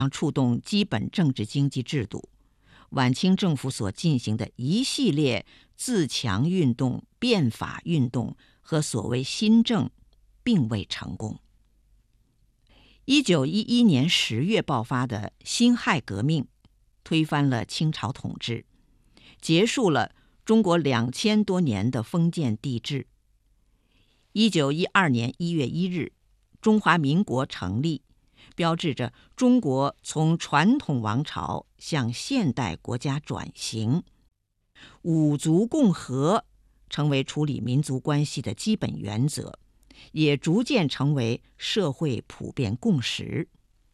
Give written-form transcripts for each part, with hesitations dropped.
触动基本政治经济制度，晚清政府所进行的一系列自强运动、变法运动和所谓新政并未成功。1911年10月爆发的辛亥革命，推翻了清朝统治，结束了中国2000多年的封建帝制。1912年1月1日，中华民国成立，标志着中国从传统王朝向现代国家转型。五族共和成为处理民族关系的基本原则，也逐渐成为社会普遍共识。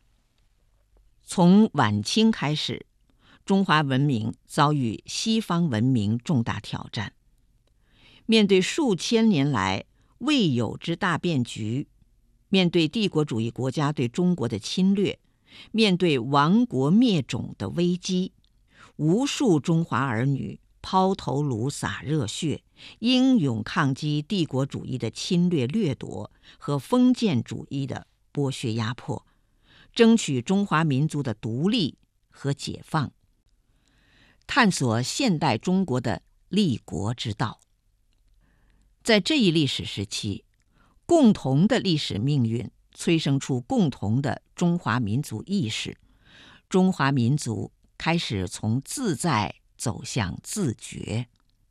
从晚清开始，中华文明遭遇西方文明重大挑战。面对数千年来未有之大变局，面对帝国主义国家对中国的侵略，面对亡国灭种的危机，无数中华儿女抛头颅洒热血，英勇抗击帝国主义的侵略掠夺和封建主义的剥削压迫，争取中华民族的独立和解放，探索现代中国的立国之道。在这一历史时期，共同的历史命运催生出共同的中华民族意识，中华民族开始从自在走向自觉。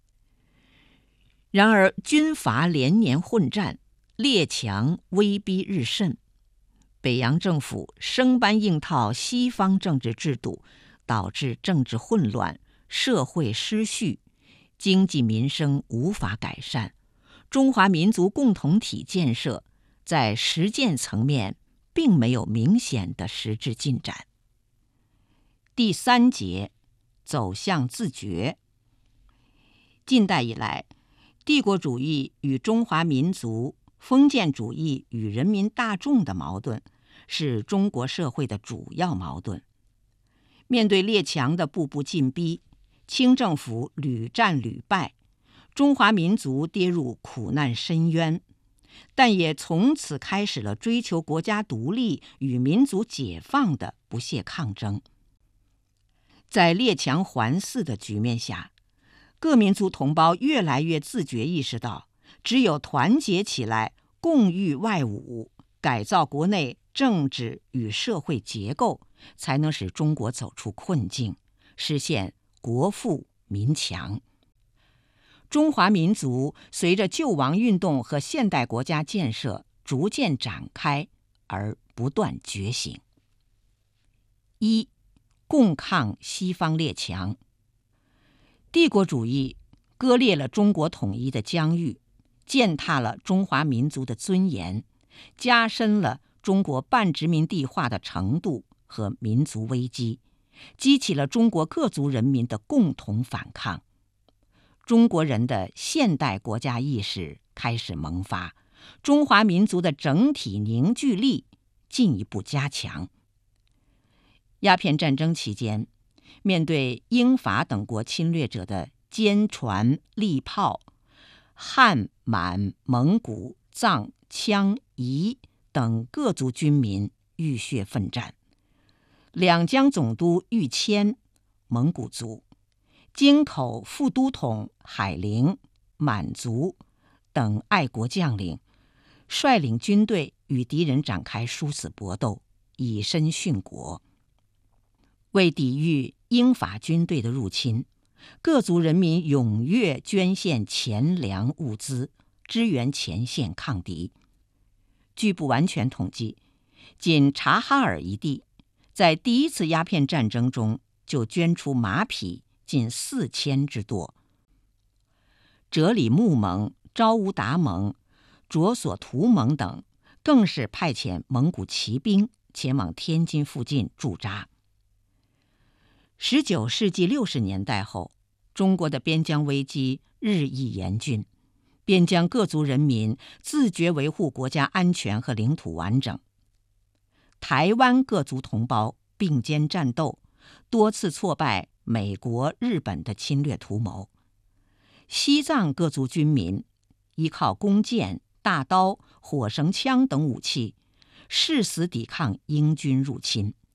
然而军阀连年混战，列强威逼日甚，北洋政府生搬硬套西方政治制度，导致政治混乱，社会失序，经济民生无法改善，中华民族共同体建设在实践层面并没有明显的实质进展。第3节，走向自觉。近代以来，帝国主义与中华民族、封建主义与人民大众的矛盾是中国社会的主要矛盾。面对列强的步步进逼，清政府屡战屡败，中华民族跌入苦难深渊，但也从此开始了追求国家独立与民族解放的不懈抗争。在列强环伺的局面下，各民族同胞越来越自觉意识到，只有团结起来，共御外侮，改造国内政治与社会结构，才能使中国走出困境，实现国富民强。中华民族随着救亡运动和现代国家建设逐渐展开而不断觉醒。1. 共抗西方列强。帝国主义割裂了中国统一的疆域，践踏了中华民族的尊严，加深了中国半殖民地化的程度和民族危机，激起了中国各族人民的共同反抗。中国人的现代国家意识开始萌发，中华民族的整体凝聚力进一步加强。鸦片战争期间，面对英法等国侵略者的坚船利炮，汉、满、蒙古、藏、羌、彝等各族军民浴血奋战。两江总督玉谦，蒙古族；京口副都统海灵，满族等爱国将领，率领军队与敌人展开殊死搏斗，以身殉国。为抵御英法军队的入侵，各族人民踊跃捐献钱粮物资，支援前线抗敌。据不完全统计，仅察哈尔一地在第一次鸦片战争中就捐出马匹近4000之多。哲里木盟、昭乌达盟、卓索图盟等更是派遣蒙古骑兵前往天津附近驻扎。19世纪60年代后，中国的边疆危机日益严峻，边疆各族人民自觉维护国家安全和领土完整。台湾各族同胞并肩战斗，多次挫败美国、日本的侵略图谋。西藏各族军民依靠弓箭、大刀、火绳枪等武器，誓死抵抗英军入侵。